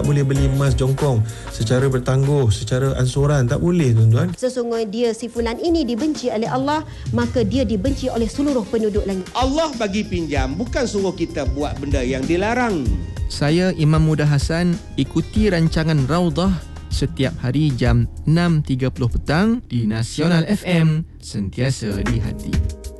Tak boleh beli emas jongkong secara bertangguh, secara ansuran. Tak boleh, tuan-tuan. Sesungguhnya dia, si fulan ini dibenci oleh Allah, maka dia dibenci oleh seluruh penduduk langit. Allah bagi pinjam, bukan suruh kita buat benda yang dilarang. Saya Imam Muda Hassan, ikuti rancangan Raudhah setiap hari jam 6.30 petang di Nasional FM, sentiasa di hati.